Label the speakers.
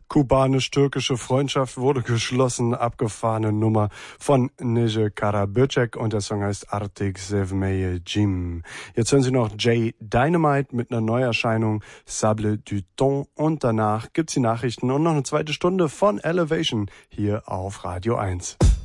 Speaker 1: Kubanisch-türkische Freundschaft wurde geschlossen, abgefahrene Nummer von Nije Karaböcek und der Song heißt Artık Sevmeyeceğim. Jetzt hören Sie noch Jay Dynamite mit einer Neuerscheinung Sable du Temps und danach gibt's die Nachrichten und noch eine zweite Stunde von Elevation hier auf Radio 1.